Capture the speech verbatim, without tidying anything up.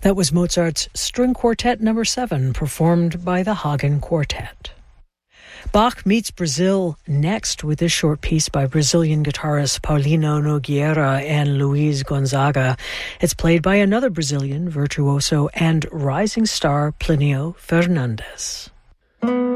That was Mozart's String Quartet number seven, performed by the Hagen Quartet. Bach meets Brazil next with this short piece by Brazilian guitarists Paulino Nogueira and Luiz Gonzaga. It's played by another Brazilian virtuoso and rising star Plinio Fernandes.